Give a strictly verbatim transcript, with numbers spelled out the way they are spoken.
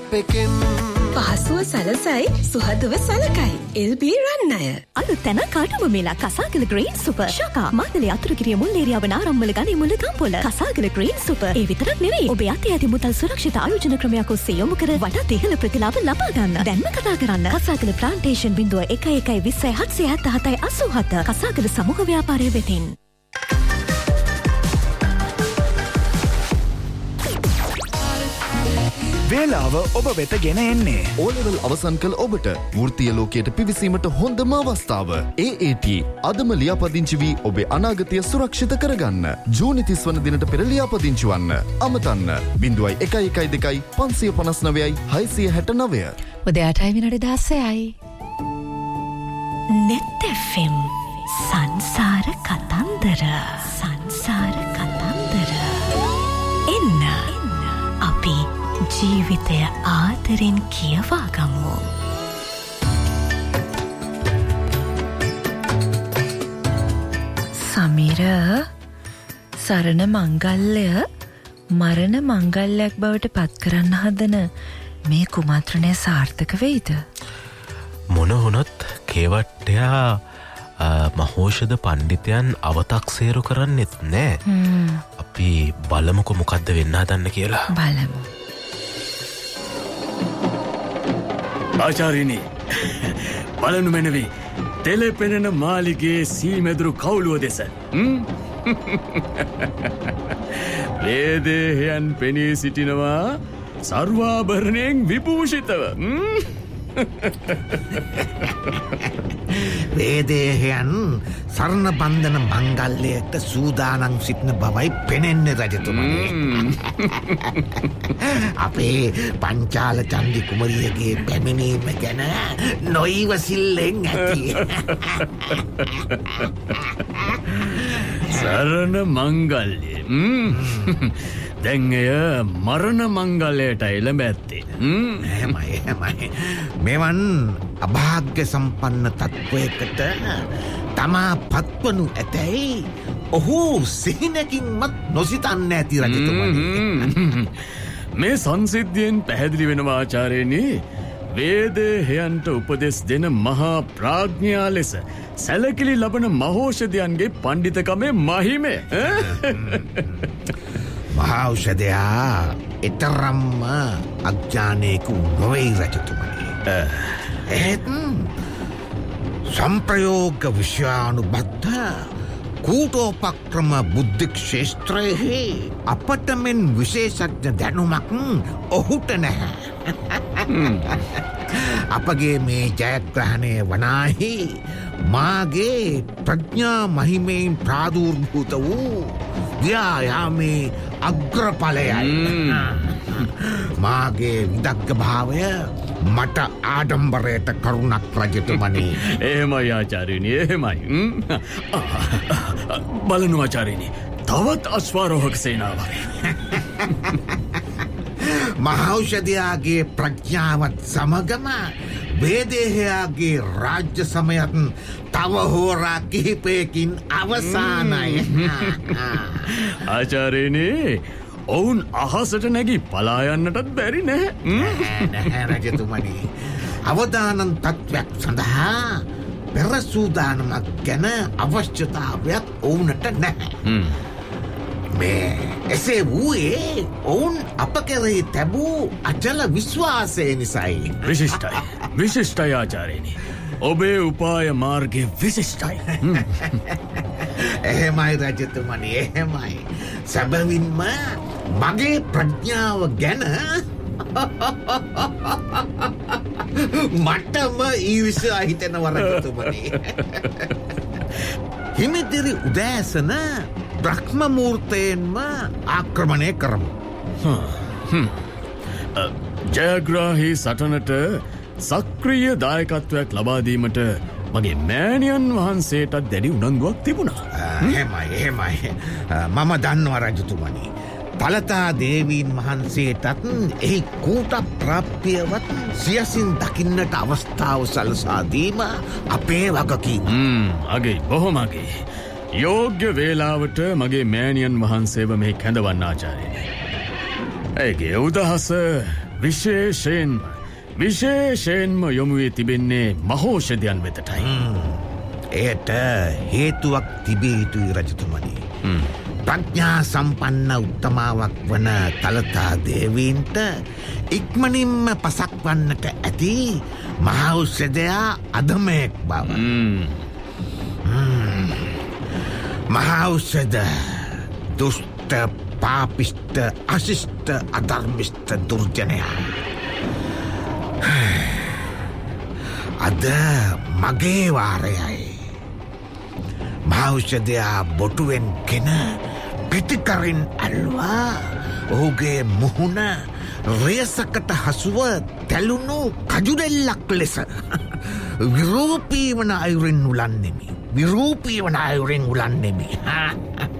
App එකෙන් පහසුව සලසයි සුහදව සලකයි L බී රන්නය. අලුත් තැන කාටම මේලා කසාගල ග්‍රීන් සුපර් ශකා මාතලේ අතුරුගිරිය මුල් ඒරියාව නාරම්මල ගනි මුල ගම්පොල කසාගල ග්‍රීන් සුපර් ඒ විතරක් නෙවෙයි ඔබ යටි ඇති මුදල් සුරක්ෂිත ආයෝජන ක්‍රමයක් ඔස්සේ යොමු කර වඩාත් ඉහළ ප්‍රතිලාභ ලබා ගන්න. දැන්ම කතා කරන්න කසාගල ප්ලාන්ටේෂන් බිංදුව එක එක විස්සයි හත්සිය හැත්තෑ හතයි අසූ හත කසාගල සමූහ ව්‍යාපාරය වෙතින්. වේලාව ඔබ වෙත ගෙන එන්නේ ඕලෙවල් අවසන් කළ ඔබට වෘත්තීය ලෝකයට පිවිසීමට හොඳම අවස්ථාව. ඒ ඒ ටී අදම ලියාපදිංචි වී ඔබේ අනාගතය සුරක්ෂිත කරගන්න. ජූනි තිස් වන දිනට පෙර ලියාපදිංචි වන්න. අමතන්න බිංදුවයි එකයි එකයි දෙකයි පන්සිය පනස් නවයයි හයිසිය හැට නවය. උදේ අටයි විනාඩි දාසයයි. නෙත් එෆ් එම් සංසාර කතන්දර සංසාර කතන්දර එන්න අපි ජීවිතය ආදරෙන් කියවා ගමු. සමීර සරණ මංගල්‍ය මරණ මංගල්‍යයක් බවට පත් කරන්න හදන මේ කුමන්ත්‍රණය සාර්ථක වෙයිද? මොන වුණොත් කේවට්ටයා මහෝෂධ පණ්ඩිතයන් අවතක්සේරු කරන්නෙත් නෑ. අපි බලමුකො මොකද්ද වෙන්න හදන්න කියලා. බලමු. ආචාර්යනි බලනු මැනවි තෙලපෙනෙන මාලිගේ සීමෙදුරු කවුළුව දෙස. වේදේහයන් පෙනී සිටිනවා සර්වාභරණයෙන් විභූෂිතව. වේදේහයන් සරණ බන්ධන මංගල්‍යයට සූදානම් සිටින බවයි පෙනෙන්නේ රජතුමනි. අපේ පංචාල චන්දි කුමරියගේ පැමිණීම ගැන නොයිවසිල්ලෙන් ඇති. සරණ මංගල්‍ය දැන් එය මරණ මංගල්‍යයට එළඹ ඇත්තේ. එහෙමයි එහෙමයි. මෙවන් අභාග්‍ය සම්පන්න තත්ත්වයකට තමා පත්වනු ඇතැයි ඔහු සිහිනකින්මත් නොසිතන්න ඇති රජතුමනි. මේ සංසිද්ධියෙන් පැහැදිලි වෙනවා ආචාර්යනි වේදේහයන්ට උපදෙස් දෙන මහා ප්‍රඥා ලෙස සැලකිලි ලබන මහෝෂධයන්ගේ පණ්ඩිතකමේ මහිමය. මහෞෂධයා එතරම්ම අඥානයකු නොවෙයි රජතුමනි. ඒත් සම්ප්‍රයෝග විෂයානුබද්ධ කූටෝපක්‍රම බුද්ධික් ක්ෂේත්‍රයෙහි අපට මෙන් විශේෂඥ දැනුමක් ඔහුට නැහැ. අපගේ මේ ජයග්‍රහණය වනාහි මාගේ ප්‍රඥා මහිමයෙන් ප්‍රාදුර්භූත වූ ව්‍යායාමේ අග්‍රඵලයයි. මාගේ විදග්ග භාවය මට ආඩම්බරයට කරුණක් රජතුමනි. එහෙමයි ආචාර්යනි එහෙමයි. බලනු ආචාර්යනි තවත් අශ්වාරෝහක සේනාවක්. මහෞෂධයාගේ ප්‍රඥාවත් සමගම වේදේහයාගේ රාජ්‍ය සමයත් තව හෝරා කිහිපයකින් අවසානයි. ආචාර්යනි ඔවුන් අහසට නැගී පලා යන්නටත් බැරි නැහැ. නැහැ රජතුමනි. අවදානම් තත්ත්වයක් සඳහා පෙර සූදානමක් ගැන අවශ්‍යතාවයක් ඔවුනට නැහැ. මේ එසේ වූයේ ඔවුන් අප කෙරෙහි තැබූ අචල විශ්වාසය නිසයි. විශිෂ්ටයි විශිෂ්ටයි ආචාර්යනි. ඔබේ උපාය මාර්ගය විශිෂ්ටයි. එහෙමයි රජතුමනි එහෙමයි. සැබවින්ම මගේ ප්‍රඥාව ගැන මටම ඊර්ෂ්‍යා හිතෙනවා රජතුමනි. හිමිදිරි උදෑසන බ්‍රහ්ම මූර්තයෙන්ම ආක්‍රමණය කරමු. ජයග්‍රාහී සටනට සක්‍රීය දායකත්වයක් ලබාදීමට මගේ මෑණියන් වහන්සේටත් දැඩි උනන්දුවක් තිබුණා. එහෙමයි එහෙමයි. මම දන්නවා රජතුමනි. තලතා දේවීන් වහන්සේටත් එහි කූට ප්‍රාප්තියවත් සියසින් දකින්නට අවස්ථාව සලසාදීම අපේ වගකීම. අගේ බොහොම අගේ. යෝග්‍ය වේලාවට මගේ මෑණියන් වහන්සේව මෙහි කැඳවන්න ආචාර්යනි. ඇගේ උදහස විශේෂයෙන්ම විශේෂයෙන්ම යොමුවේ තිබෙන්නේ මහෝෂධයන් වෙතටයි. එයට හේතුවක් තිබිය යුතුයි රජතුමනි. ප්‍රඥා සම්පන්න උත්තමාවක් වන තලතා දේවීන්ට ඉක්මනින්ම පසක් වන්නට ඇති මහෞෂධයා අධමයෙක් බව. මහෞෂධ දුෂ්ට පාපිෂ්ට අශිෂ්ට අධර්මිෂ්ට දුර්ජනයා. අද මගේ වාරයයි. මහෞෂධයා බොටුවෙන් කෙන පිටිකරින් ඇල්වා ඔහුගේ මුහුණ රේසකට හසුව තැලුණු කජුරෙල්ලක් ලෙස විරූපී වන අයුරින් උලන්නෙමි. විරූපී වන අයුරින් උලන්නෙමි.